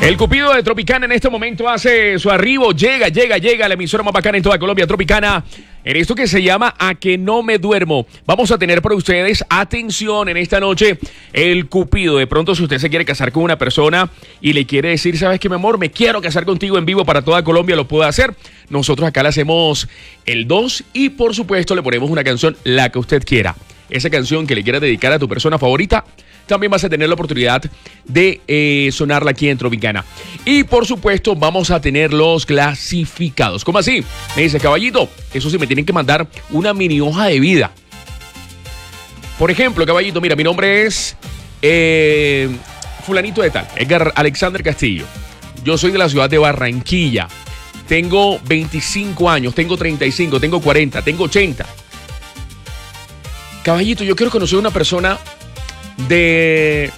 El Cupido de Tropicana en este momento hace su arribo, llega la emisora más bacana en toda Colombia, Tropicana, en esto que se llama A que no me duermo. Vamos a tener para ustedes, atención, en esta noche, el Cupido. De pronto, si usted se quiere casar con una persona y le quiere decir, ¿sabes qué, mi amor? Me quiero casar contigo en vivo para toda Colombia, lo puede hacer. Nosotros acá le hacemos el 2 y, por supuesto, le ponemos una canción, la que usted quiera. Esa canción que le quiera dedicar a tu persona favorita, también vas a tener la oportunidad de sonarla aquí en Tropicana. Y por supuesto vamos a tener los clasificados. ¿Cómo así? Me dice, caballito, eso sí me tienen que mandar una mini hoja de vida. Por ejemplo, caballito, mira, mi nombre es fulanito de tal, Edgar Alexander Castillo. Yo soy de la ciudad de Barranquilla. Tengo 25 años, tengo 35, tengo 40, tengo 80. Caballito, yo quiero conocer a una persona de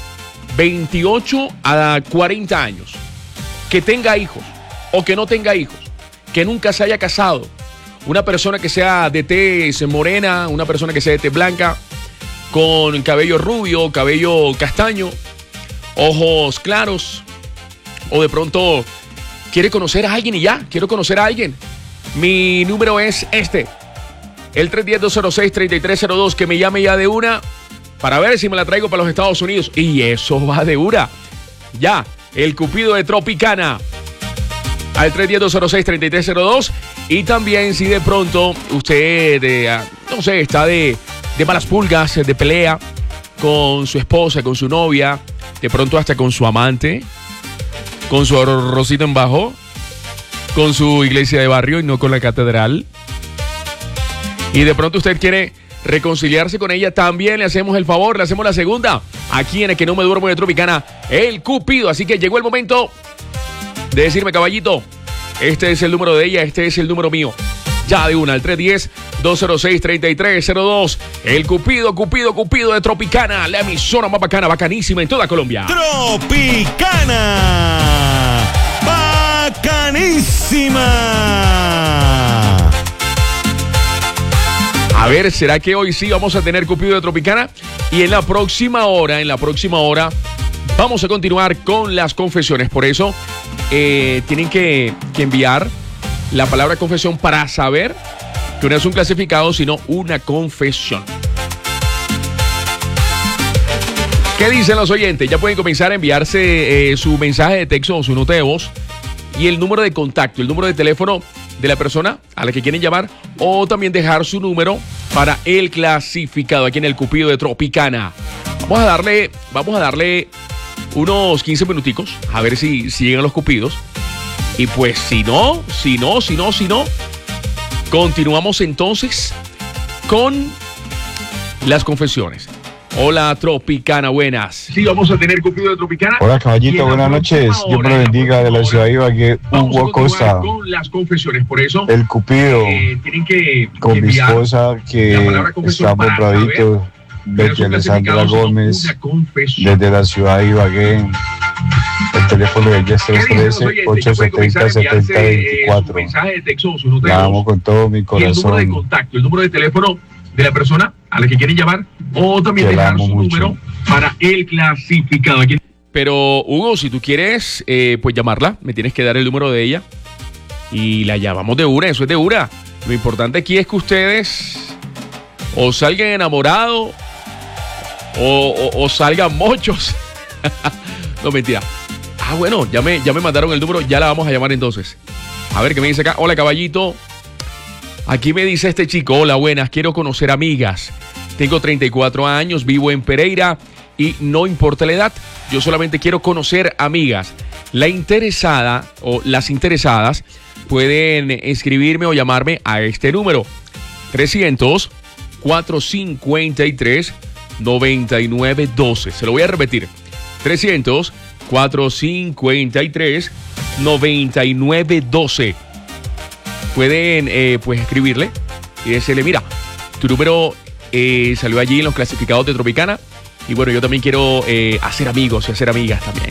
28 a 40 años, que tenga hijos o que no tenga hijos, que nunca se haya casado, una persona que sea de tez morena, una persona que sea de tez blanca, con cabello rubio, cabello castaño, ojos claros, o de pronto quiere conocer a alguien y ya, quiero conocer a alguien. Mi número es este, el 310-206-3302, que me llame ya de una, para ver si me la traigo para los Estados Unidos. Y eso va de una. Ya, el Cupido de Tropicana. Al 310-206-3302. Y también si de pronto usted, no sé, está de malas pulgas, de pelea con su esposa, con su novia, de pronto hasta con su amante, con su arrocito en bajo, con su iglesia de barrio y no con la catedral. Y de pronto usted quiere reconciliarse con ella, también le hacemos el favor, le hacemos la segunda, aquí en el que no me duermo de Tropicana, el Cupido. Así que llegó el momento de decirme, caballito, este es el número de ella, este es el número mío. Ya de una, al 310-206-3302, el Cupido de Tropicana, la emisora más bacana, bacanísima en toda Colombia. Tropicana, bacanísima. A ver, ¿será que hoy sí vamos a tener Cupido de Tropicana? Y en la próxima hora, vamos a continuar con las confesiones. Por eso, tienen que enviar la palabra confesión para saber que no es un clasificado, sino una confesión. ¿Qué dicen los oyentes? Ya pueden comenzar a enviarse su mensaje de texto o su nota de voz y el número de contacto, el número de teléfono de la persona a la que quieren llamar, o también dejar su número para el clasificado aquí en el Cupido de Tropicana. Vamos a darle unos 15 minuticos a ver si llegan los cupidos. Y pues si no, continuamos entonces con las confesiones. Hola, Tropicana, buenas. Sí, vamos a tener Cupido de Tropicana. Hola, caballito, buenas noches. Dios me lo bendiga, de la ciudad de Ibagué, Hugo Acosta. Con las confesiones, por eso el Cupido, tienen que con mi esposa, que está compradito, Betty Alessandra Gómez, desde la ciudad de Ibagué. El teléfono de ella es 313-870-7024. La amo con todo mi corazón. Y el número de contacto, el número de teléfono de la persona a la que quieren llamar, o también dejar su número para el clasificado. Pero Hugo, si tú quieres pues llamarla, me tienes que dar el número de ella y la llamamos de una, eso es de una. Lo importante aquí es que ustedes o salgan enamorados o salgan mochos. No, mentira. Bueno, ya me mandaron el número, ya la vamos a llamar entonces. A ver qué me dice acá. Hola, caballito. Aquí me dice este chico, hola, buenas, quiero conocer amigas. Tengo 34 años, vivo en Pereira y no importa la edad, yo solamente quiero conocer amigas. La interesada o las interesadas pueden escribirme o llamarme a este número, 300-453-9912. Se lo voy a repetir, 300-453-9912. Pueden pues escribirle y decirle, mira, tu número salió allí en los clasificados de Tropicana y bueno, yo también quiero hacer amigos y hacer amigas también.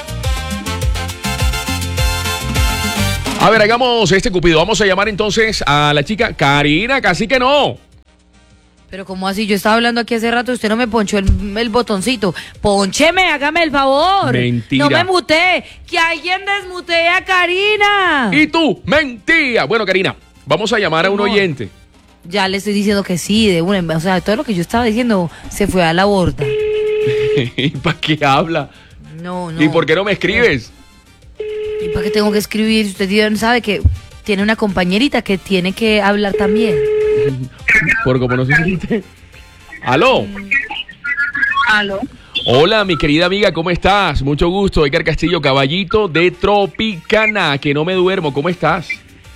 A ver, hagamos este Cupido. Vamos a llamar entonces a la chica Karina, casi que no. Pero ¿cómo así? Yo estaba hablando aquí hace rato, usted no me ponchó el botoncito. Póncheme, hágame el favor. Mentira. No me muté. Que alguien desmutee a Karina. Y tú, mentira. Bueno, Karina, vamos a llamar a un oyente. Ya le estoy diciendo que sí, de una. O sea, todo lo que yo estaba diciendo se fue a la borda. ¿Y para qué habla? No. ¿Y por qué no me escribes? ¿Y para qué tengo que escribir? Usted sabe que tiene una compañerita que tiene que hablar también. Por como no se siente. ¿Aló? ¿Aló? Hola, mi querida amiga, ¿cómo estás? Mucho gusto, Edgar Castillo, caballito de Tropicana, que no me duermo. ¿Cómo estás?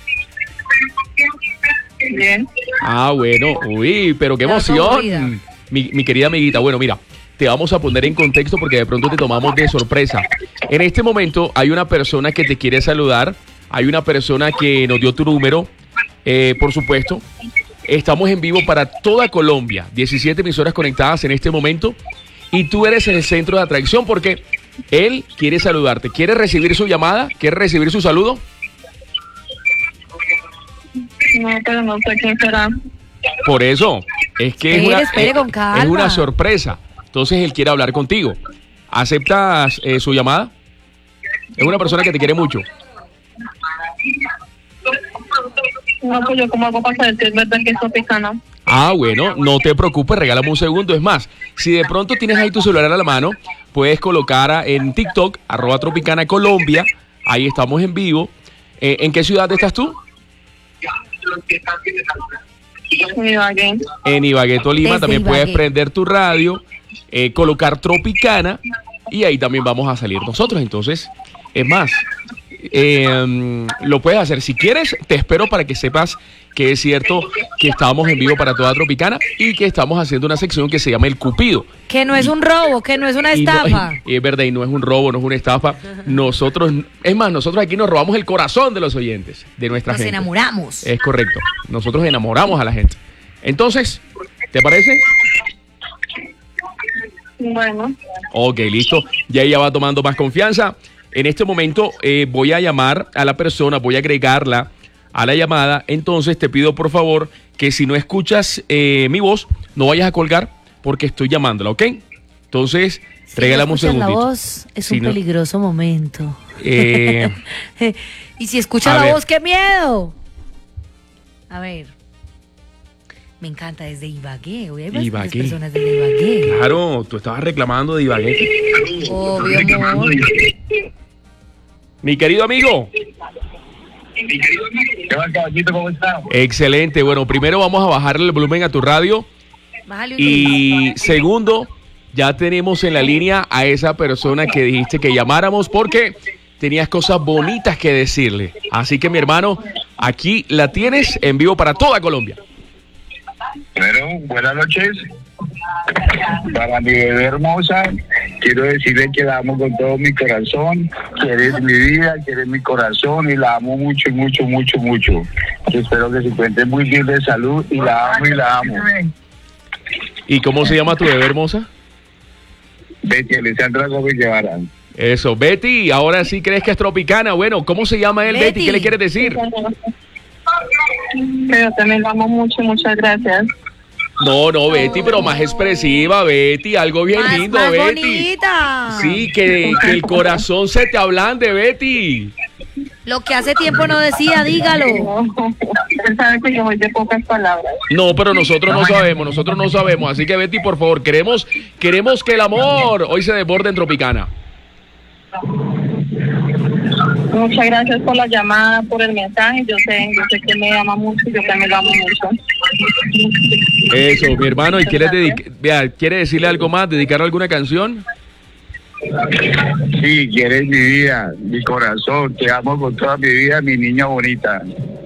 Bien. Ah, bueno. Uy, pero qué emoción. Mi querida amiguita, bueno, mira, te vamos a poner en contexto porque de pronto te tomamos de sorpresa. En este momento hay una persona que te quiere saludar, hay una persona que nos dio tu número, por supuesto. Estamos en vivo para toda Colombia, 17 emisoras conectadas en este momento y tú eres el centro de atracción porque él quiere saludarte. ¿Quieres recibir su llamada? ¿Quieres recibir su saludo? No, pero no sé quién será. Por eso, es que espere con calma. Es una sorpresa. Entonces él quiere hablar contigo. ¿Aceptas su llamada? Es una persona que te quiere mucho. No, pues yo como hago para saber si es verdad que es Tropicana. Ah, bueno, no te preocupes, regálame un segundo. Es más, si de pronto tienes ahí tu celular a la mano, puedes colocar en TikTok, @Tropicana Colombia. Ahí estamos en vivo. ¿En qué ciudad estás tú? En Ibagué. En Ibagué, Tolima. Desde También Ibagué. puedes prender tu radio, colocar Tropicana y ahí también vamos a salir nosotros. Entonces, es más, lo puedes hacer. Si quieres, te espero para que sepas que es cierto que estamos en vivo para toda Tropicana y que estamos haciendo una sección que se llama El Cupido. Que no es un robo, que no es una Y no- estafa. y es verdad, y no es un robo, no es una estafa. Nosotros, es más, nosotros aquí nos robamos el corazón de los oyentes, de nuestra Nos gente. enamoramos. Es correcto. Nosotros enamoramos a la gente. Entonces, ¿te parece? Bueno, Ok, listo. Ya ella va tomando más confianza. En este momento voy a llamar a la persona, voy a agregarla a la llamada. Entonces te pido por favor que si no escuchas mi voz, no vayas a colgar porque estoy llamándola, ¿ok? Entonces, Si regálame no un escuchas segundito. la voz, es Si un no- peligroso momento. Eh, Y si escuchas a la ver. voz, ¡qué miedo! A ver. Me encanta, desde Ibagué. Hoy hay bastantes Ibagué. personas desde Ibagué. claro, tú estabas reclamando de Ibagué. Obvio, amor. Mi querido amigo. ¿Qué va, caballito? ¿Cómo está? Excelente. Bueno, primero vamos a bajarle el volumen a tu radio. Bájale un Y segundo, ya tenemos en la línea a esa persona que dijiste que llamáramos porque tenías cosas bonitas que decirle. Así que mi hermano, aquí la tienes en vivo para toda Colombia. Bueno, buenas noches. Para mi bebé hermosa, quiero decirle que la amo con todo mi corazón, que eres mi vida, que eres mi corazón y la amo mucho, mucho, mucho, mucho. Que espero que se encuentre muy bien de salud y la amo y la amo. ¿Y cómo se llama tu bebé hermosa? Betty Alessandra Gómez Guevara. Eso, Betty, ahora sí crees que es Tropicana. Bueno, ¿cómo se llama él, Betty? Betty. ¿Qué le quieres decir? pero también la amo mucho, muchas gracias. No, Betty, pero más expresiva, Betty, algo bien más, lindo, más Betty. bonita. Sí, que el corazón se te ablande, Betty. Lo que hace tiempo no decía, dígalo. Él sabe que yo voy de pocas palabras. No, pero nosotros no sabemos, así que Betty, por favor, queremos que el amor hoy se desborde en Tropicana. Muchas gracias por la llamada, por el mensaje. Yo sé que me ama mucho y yo también lo amo mucho. Eso, mi hermano, ¿y quiere decirle algo más, dedicarle alguna canción? Sí, que eres mi vida, mi corazón, te amo con toda mi vida, mi niña bonita.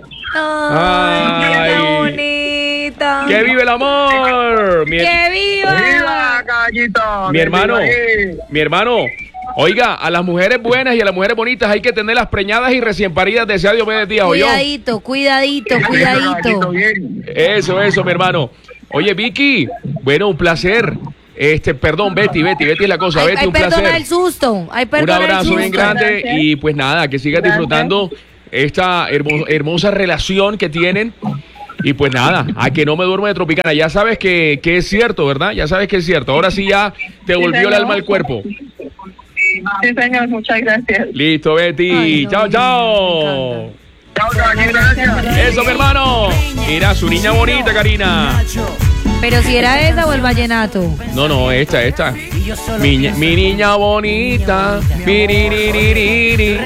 Ay, Ay. qué bonita. ¡Que vive el amor! ¡Que viva! ¡Viva, caballito! Mi hermano, ¡Viva! mi hermano, oiga, a las mujeres buenas y a las mujeres bonitas hay que tenerlas preñadas y recién paridas, desea Dios me de día, ¿oyó? Cuidadito, cuidadito, cuidadito. Bien. Eso, mi hermano. Oye, Vicky, bueno, un placer. Perdón, Betty es la cosa, Betty, Ay, un perdona placer. el susto. Ay, Un perdona el abrazo susto. bien grande Gracias. y pues nada, que sigas Gracias. disfrutando esta hermosa relación que tienen Y pues nada, a que no me duermo de Tropicana. Ya sabes que es cierto, ¿verdad? Ya sabes que es cierto. Ahora sí ya te volvió el alma al cuerpo. Sí, señor, muchas gracias. Listo, Betty. Ay, no, Chao, chao. Eso, mi hermano. Mira, su niña bonita, Karina. Pero si era esa o el vallenato. No, esta. Mi niña bonita. Piriririri.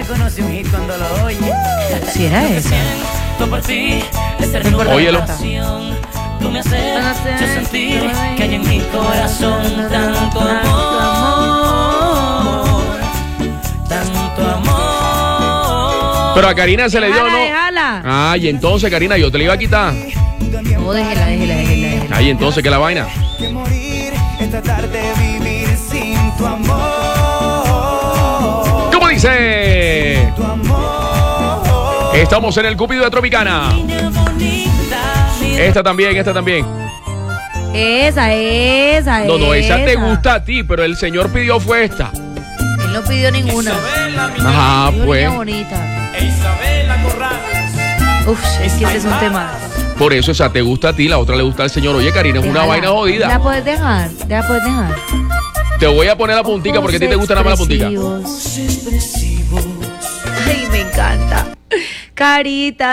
Si era esa. Óyelo. Tú me haces yo sentir que hay en mi corazón tanto amor. Pero a Karina se le dio, ¿no? Déjala. Ay, entonces, Karina, yo te la iba a quitar. No, déjela. Ay, entonces, ¿qué la vaina? ¿Cómo dice? Estamos en el Cupido de Tropicana. Esta también. Esa. No, esa te gusta a ti, pero el señor pidió fue esta. Él no pidió ninguna. Ajá, Dijo pues. niña bonita. Uf, es que ese es un tema. Por eso esa te gusta a ti, la otra le gusta al señor. Oye, Karina, es una vaina jodida. ¿La puedes dejar? Te voy a poner la puntica porque a ti te gusta nada más la puntica. Ay, me encanta. Carita.